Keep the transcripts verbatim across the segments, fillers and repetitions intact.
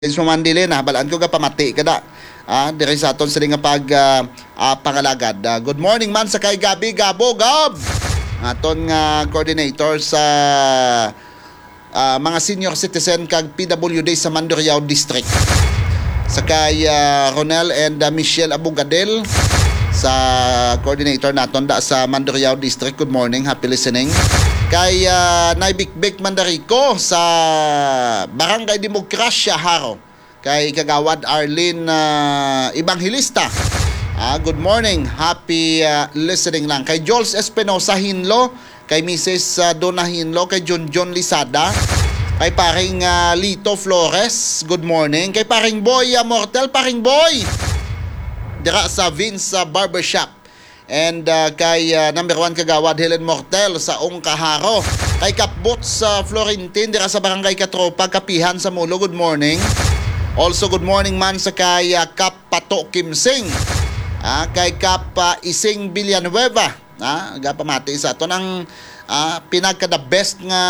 Sumandili na balaan ko ga pamati kada ah diri sa aton sila nga pag ah, ah, pangalagad. Ah, good morning man sa kay Gabi Gabo Gab, aton nga coordinator sa ah, mga senior citizen kag P W D sa Mandurriao District. Sa kay ah, Ronel and ah, Michelle Abugadel sa coordinator naton da sa Mandurriao District. Good morning, happy listening. Kay uh, Naibikbik Mandarico sa Barangay Demokrasya Haro. Kay Kagawad Arlene uh, Evangelista. Uh, good morning, happy uh, listening lang. Kay Jules Espinosa Hinlo, kay Missus Uh, Dona Hinlo, kay John John Lisada, kay paring uh, Lito Flores, good morning. Kay paring Boy uh, Mortel, paring Boy dira sa Vince uh, Barbershop. And uh, kay uh, number one Kagawad Helen Mortel sa Ongkaharo. Kay Kapbot sa Florentin dira sa Barangay Katropa, Kapihan sa Mulo, good morning. Also good morning man sa kay uh, Kap Pato Kimsing. Ah, kay Kap uh, Ising Villanueva. Ah, gapamati sa ato ng uh, pinagka the best nga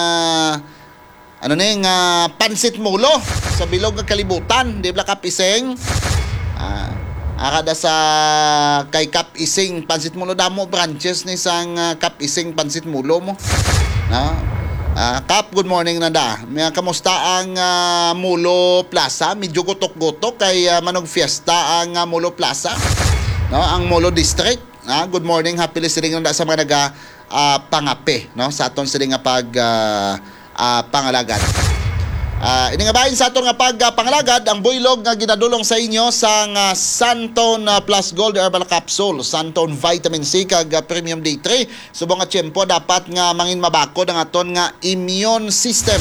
ano ni nga pansit mulo sa bilog nga kalibutan, di ba Kap Ising? Ah, Akada sa kay Kap Ising Pansit Mulo damo branches ni sang uh, Kap Ising Pansit Mulo mo. No? Uh, Kap, good morning na da. May kamusta ang uh, Mulo Plaza? Medyo gutok-gutok kay uh, manog fiesta ang uh, Mulo Plaza. No, ang Mulo District. Uh, good morning, happy listening na da sa mga naga uh, pangape, no? Sa aton sila nga pag uh, uh, pangalagad. Uh, ini nga bahin sa ato nga pagpangalagad ang buylog nga ginadulong sa inyo sa uh, Santon uh, Plus Gold Herbal Capsule, Santon Vitamin C kag uh, Premium D three. Subong nga tiyempo dapat nga mangin mabakod ang aton nga immune system.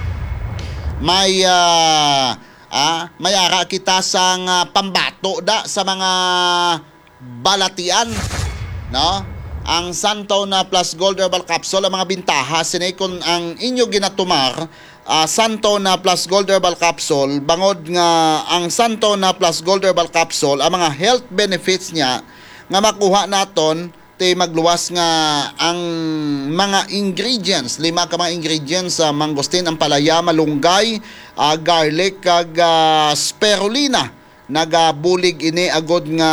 May uh, ah, may ara kita sa uh, pambato da sa mga balatian, no? Ang Santon uh, Plus Gold Herbal Capsule, ang mga bintaha sini kung ang inyo ginatumar Uh, Santon na uh, Plus Gold Herbal Capsule, bangod nga ang Santon na uh, Plus Gold Herbal Capsule, ang mga health benefits niya nga makuha naton te magluwas nga ang mga ingredients, lima ka mga ingredients sa uh, mangosteen, ampalaya, malunggay, uh, garlic kag uh, spirulina, nagabulig ini agod nga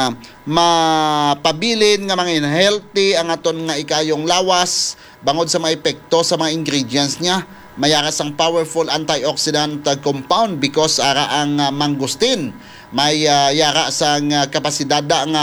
mapabilin nga mga healthy ang aton nga ikayong lawas bangod sa mga epekto sa mga ingredients niya. Mayara sang powerful antioxidant compound because ara ang uh, mangosteen may uh, yara sang uh, kapasidad da nga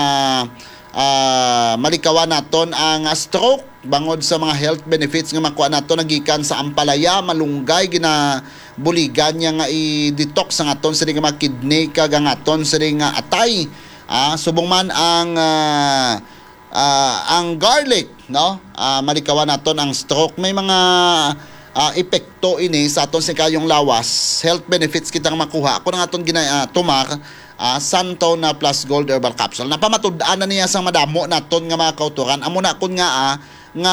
uh, malikawan naton ang uh, stroke bangod sa mga health benefits nga makuha naton nagikan sa ampalaya, malunggay, gina buligan niya nga i-detox ang aton sa nga mga kidney kag ang aton sa nga atay. Ah, subong man ang uh, uh, ang garlic, no? Uh, malikawan naton ang stroke, may mga Uh, epekto ini sa aton sa kayong lawas, health benefits kitang makuha kung ang aton gina uh, tumar uh, Santon na uh, Plus Gold Herbal Capsule. Napamatud-an na niya sang madamo naton nga mga kauturan. Amo na kun nga uh, nga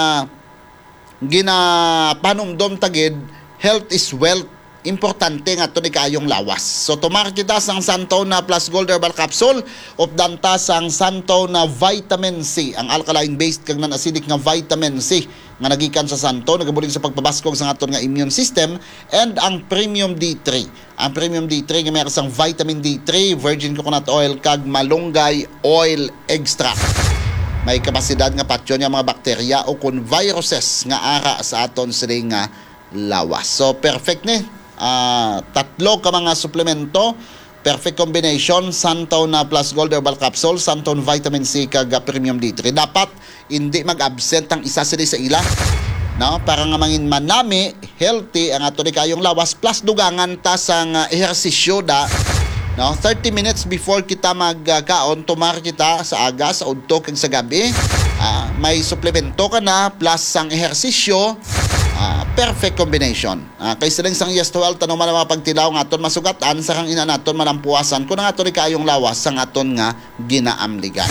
gina panumdom tagid health is wealth. Importante nga ito ni kayong lawas. So tumar kita sang Santon na Plus Gold Herbal Capsule of danta sang Santon na Vitamin C, ang alkaline based kag non-acidic nga vitamin C nga nagikan sa Santon, nagabulig sa pagpabaskog sa aton nga immune system, and ang Premium D three. Ang Premium D three nga mayroon sang vitamin D three, virgin coconut oil kag malunggay oil extract. May kapasidad nga patyon nga mga bakterya o kun viruses nga ara sa aton sila nga lawas. So perfect ni. Uh, tatlo ka mga suplemento, perfect combination, Santon na uh, Plus Gold Herbal Capsule, Santon Vitamin C kag uh, Premium D three. Dapat hindi mag-absent ang isa sila sa ila, no? Para nga mangin manami healthy ang ato ni kayong lawas, plus dugangan ta sang uh, ehersisyo da, no? thirty minutes before kita magkaon, uh, tumar kita sa aga, sa udto kag sa gabi. Uh, may suplemento ka na plus ang ehersisyo. Uh, perfect combination. Uh, kay silang sang yes to health, tanong man ang mga pagtilaw ng aton masugatan, sa kang ina naton malampuasan, kung ang aton kayong lawas, sang aton nga ginaamligan.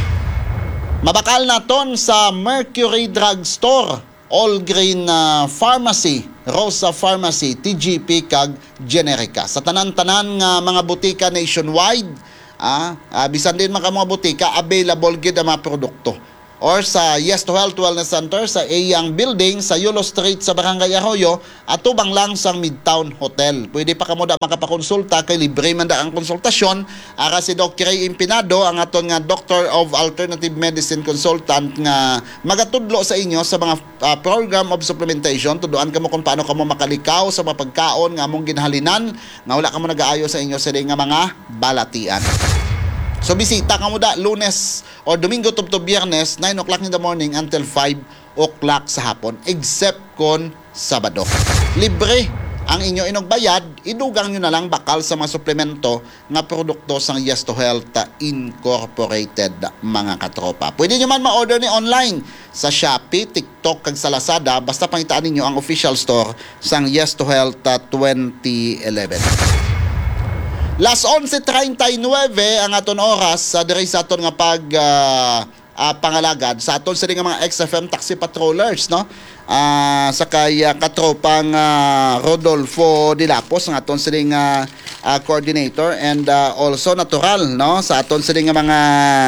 Mabakal naton sa Mercury Drug Store, All Green uh, Pharmacy, Rosa Pharmacy, T G P kag Generica. Sa tanan-tanan nga mga butika nationwide, ah, uh, bisan din mga mga butika, available gid ang mga produkto. or sa Yes to Health Wellness Center sa Eyang Building sa Yulo Street sa Barangay Arroyo at tubang lang sa Midtown Hotel. Pwede pa kamo da makapakonsulta kay libre man da ang konsultasyon. Ara si Doc Ray Impinado ang aton nga Doctor of Alternative Medicine Consultant nga magatudlo sa inyo sa mga uh, program of supplementation. Tuduan kamo kung paano kamo makalikaw sa mga pagkaon nga among ginhalinan nga wala kamo nagaayo sa inyo sa nga mga balatian. So bisita ka mo da Lunes or Domingo to Biyernes nine o'clock in the morning until five o'clock sa hapon except kon Sabado. Libre ang inyo inogbayad, idugang nyo na lang bakal sa mga suplemento nga produkto sang Yes to Health Incorporated mga katropa. Pwede nyo man ma-order ni online sa Shopee, TikTok kag sa Lazada basta pangitaan ninyo ang official store sang Yes to Health twenty eleven. Las onse treinta y nueve ang aton oras sa diri sa aton nga pag uh, uh, pangalagad sa aton sa nga mga X F M taxi patrollers no. Uh, sa kay uh, katropang uh, Rodolfo Dilapos ang aton sa nga uh, coordinator and uh, also natural no sa aton sa nga mga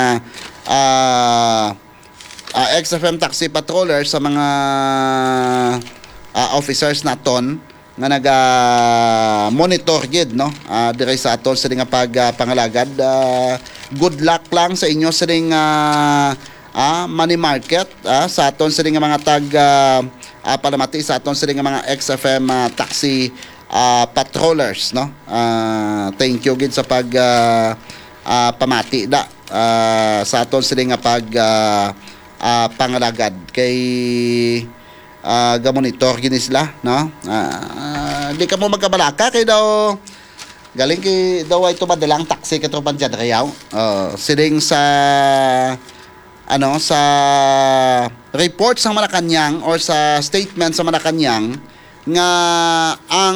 uh, uh, X F M taxi patrollers sa mga uh, officers naton nga naga-monitor gid no uh, dire sa aton sa nga pag uh, pangalagad. Uh, good luck lang sa inyo sa uh, uh, money market uh, sa aton sa nga mga tag uh, uh, palamati sa aton sa nga mga X F M uh, taxi uh, patrollers no. Uh, thank you gid sa pag uh, uh, pamati da uh, sa aton sa nga pag uh, uh, pangalagad kay Uh, gamonitor gini sila no uh, uh, di ka mo magkabalaka kay daw galing kay daw ay tumadalang taxi katropan dyan Riyaw uh, siling sa ano sa report sa Malacanang or sa statement sa Malacanang nga ang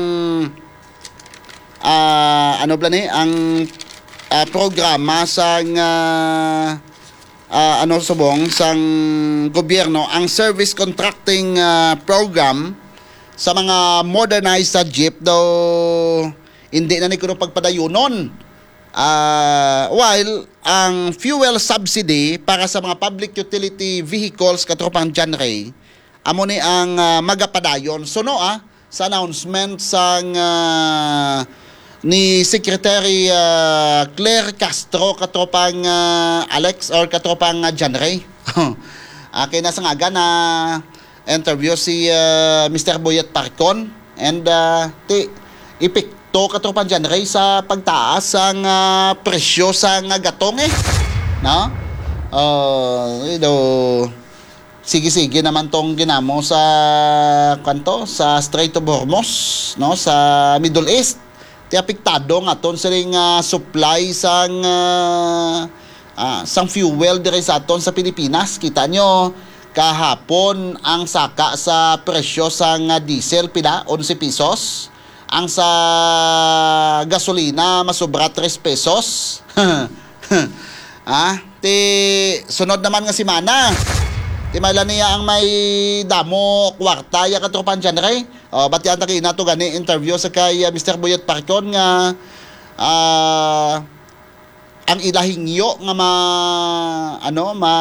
uh, ano ba ni ang uh, programa sa uh, Uh, ano subong sang gobyerno ang service contracting uh, program sa mga modernized sa jeep daw hindi na ni kuno pagpadayunon uh, while ang fuel subsidy para sa mga public utility vehicles katropang John Ray amo ni ang uh, magapadayon so no ah sa announcement sang uh, ni Secretary uh, Claire Castro katropang uh, Alex or katropang uh, John Ray. Okay na sa nga na interview si uh, Mister Boyet Parcon and uh, ti ipikto katropang John Ray sa pagtaas ang uh, presyo sa nga gatong eh. No? Uh, you know, sige-sige naman tong ginamo sa kanto sa Strait of Hormuz, no, sa Middle East. Ti apektado nga ton sa ring uh, supply sang uh, uh, sang fuel dire sa aton sa Pilipinas. Kita nyo kahapon ang saka sa presyo sang uh, diesel pila eleven pesos. Ang sa gasolina masobra tres pesos. Ah, ti sunod naman nga semana. Ti mala niya ang may damo kwarta ya katropan dyan ray. O, ba't yan taki na to gani interview sa kay uh, Mister Boyet Parcon nga uh, ang ilahingyo nga ma ano ma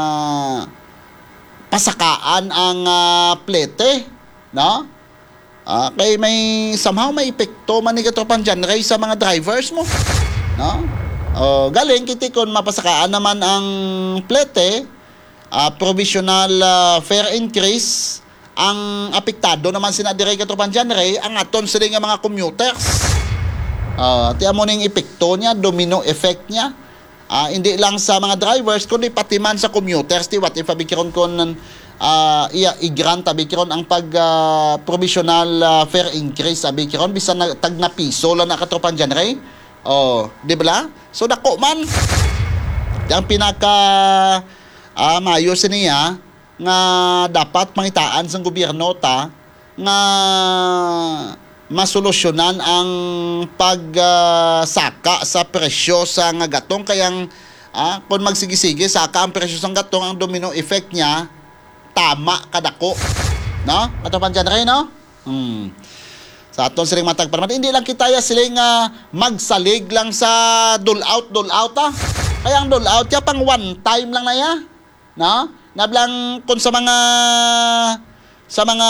pasakaan ang uh, plete no uh, kay may somehow may epekto man ni katropan dyan ray sa mga drivers mo no o, galing kiti kon mapasakaan naman ang plete uh, provisional uh, fare increase ang apektado naman sina dire katropan dyan ray ang aton sila nga mga commuters uh, ti amo ning epekto niya domino effect niya uh, hindi lang sa mga drivers kundi pati man sa commuters ti what if abikiron kon uh, iya i-grant abikiron ang pag uh, provisional uh, fare increase abikiron bisan na, tag na piso lang na katropan dyan ray oh di ba so dako man ang pinaka uh, mayo niya nga dapat mangitaan sa gobyerno ta nga masolusyonan ang pagsaka uh, sa presyo sa nga gatong kayang uh, kung magsigi-sige saka ang presyo sa gatong ang domino effect niya tama kadako no katapan dyan rin no hmm. Sa aton siling matag para hindi lang kita ya siling uh, magsalig lang sa dole out dole out ah kaya ang dole out ya pang one time lang na ya no? Nablang kung sa mga sa mga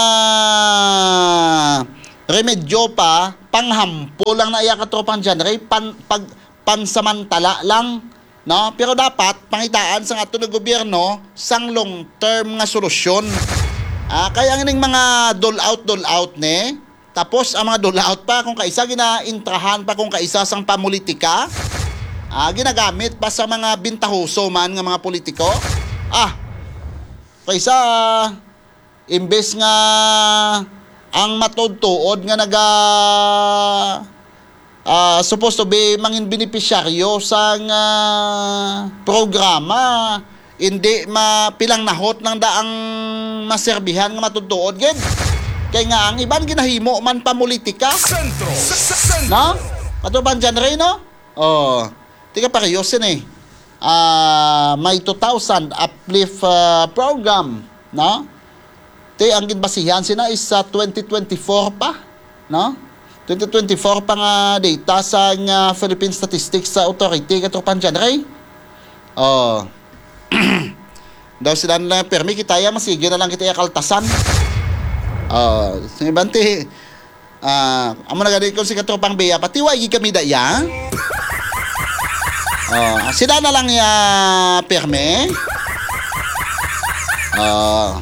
remedyo pa, panghampo lang na iya katropang genre, pan, pag, pansamantala lang, no? Pero dapat pangitaan sa ato ng gobyerno sang long term nga solusyon. Ah, kaya ang mga dole out dole out ne, tapos ang mga dole out pa kung kaisa ginaintrahan pa kung kaisa sang pamulitika, ah, ginagamit pa sa mga bintahoso man nga mga politiko. Ah, kaysa imbes nga ang matudtuod nga naga uh, supposed to be mangin benepisyaryo sa nga programa, hindi mapilang nahot ng daang maserbihan nga matudtuod gid. Kaya nga ang iban ginahimo man pamulitika. Sentro. No? Katuban dyan rin, no? Oh, tika pareyosin eh. Uh, may two thousand uplift uh, program, no? Te ang ginbasihan sina is sa uh, twenty twenty-four pa, no? twenty twenty-four pa nga data sa uh, Philippine Statistics Authority katupan dyan rin. Oh. Daw sila na permi kita ya masige na lang kita ya kaltasan. Oh, uh, bante ah uh, amo na gani ko si katropang beya pati wa gi kami da ya. Oh, sila na lang ya perme. Oh.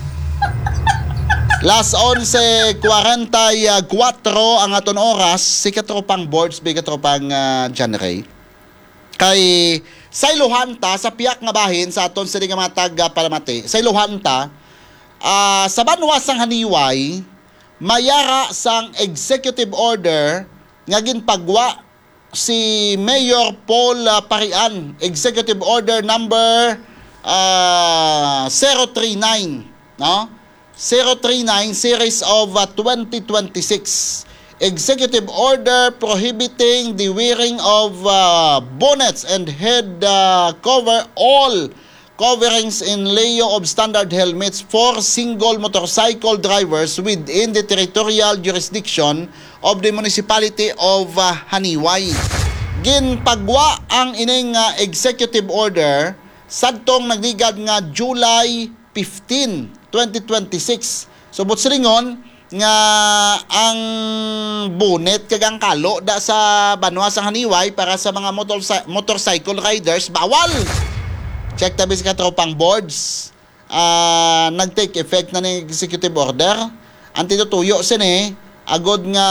Las eleven forty-four ang aton oras si katropang boards bi katropang uh, genre. Kay sa iluhan ta sa piyak nga bahin sa aton sa nga matag uh, palamati. Sa iluhan ta uh, sa banwas sang haniway mayara sang executive order nga ginpagwa si Mayor Paul uh, Parian, executive order number uh, zero three nine, no? zero three nine series of uh, twenty twenty-six. Executive order prohibiting the wearing of uh, bonnets and head uh, cover all coverings in layo of standard helmets for single motorcycle drivers within the territorial jurisdiction of the municipality of uh, Haniway. Ginpagwa ang ining uh, executive order sadtong nagligad nga July fifteenth, twenty twenty-six. So butsilingon nga ang bonnet kagang kalo da sa banwa sa Haniway para sa mga motor motorcycle riders bawal. Check tabi sa katropang boards. Uh, nag-take effect na ng executive order. Ang tinutuyo sini agod nga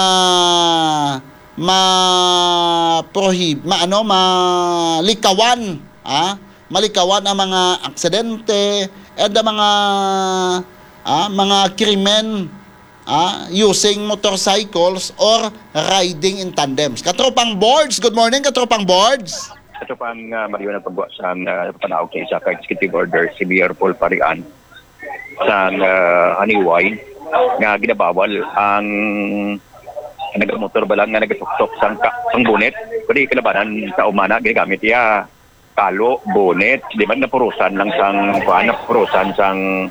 ma-prohib, ma ano, malikawan, ah, malikawan ang mga aksidente at ang mga ah, mga krimen ah, using motorcycles or riding in tandems. Katropang boards, good morning katropang boards. Ito pang uh, mariyo na pagbuwa sa uh, panahon sa isa ka executive order si Mayor Paul Parian sa uh, Haniway nga ginabawal ang nagamotor ba lang nga nagasuksok sang, sang bonnet kundi kalabanan sa umana ginagamit iya kalo, bonnet, di ba napurusan lang sang kuan, napurusan sang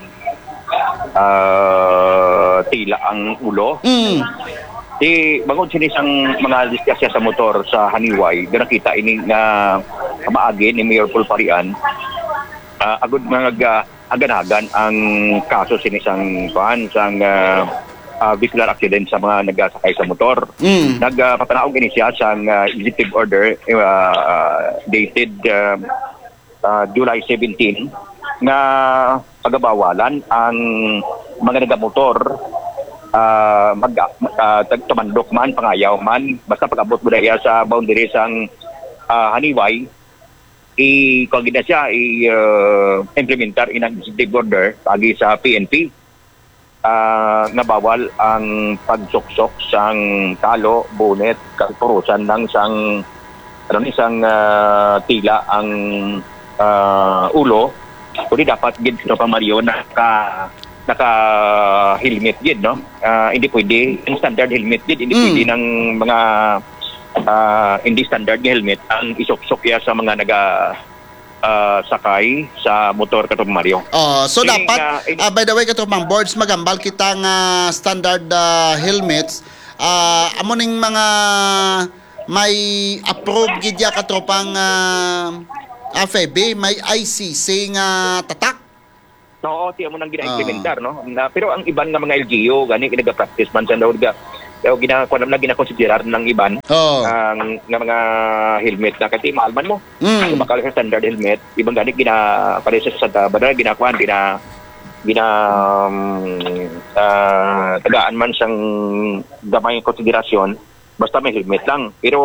uh, tila ang ulo. Mm. Di bangod sinisang mga diskusya sa motor sa Haniway, doon nakita ini nga kamaagi ni Mayor Paul Parian, uh, agad mga aganagan ang kaso sinisang kuan sang uh, uh, vehicular accident sa mga nagsakay sa motor. Mm. Nagpatanaog uh, ini siya sa uh, executive order uh, uh, dated uh, uh, July seventeenth nga pagabawalan ang mga nagamotor uh, mag uh, tumandok man, pangayaw man, basta pag-abot mo dahil sa boundary sang uh, Haniway, i-kung na siya i-implementar uh, inang executive order pagi sa P N P uh, nga bawal ang pagsuksok sang talo, bonnet, kapurusan ng sang ano isang uh, tila ang uh, ulo, kundi dapat gid sa Mario naka naka helmet gid, no? Uh, hindi pwede yung standard helmet gid, hindi mm. pwede ng mga uh, hindi standard helmet ang isuksok ya sa mga naga uh, sakay sa motor katong Mario. Oh, so Kaya, dapat uh, uh, by the way katong boards magambal kita nga standard uh, helmets uh, amo ning mga may approve gid ya katropang uh, Ah, Febe, may I C C nga tatak. Oo, tiyan mo nang gina-implementar, no? Na, pero ang iban nga mga L G U, gani, ginaga-practice man sa daw, ga, daw, ginakuha na ginakonsiderar ng iban, Oh. ang nga mga helmet na, kasi mahalman mo. Mm. Kung makala sa standard helmet, ibang gani, gina, pare sa sa badala, ginakuhan, gina, gina, um, ah, tagaan man siyang gamay konsiderasyon, basta may helmet lang. Pero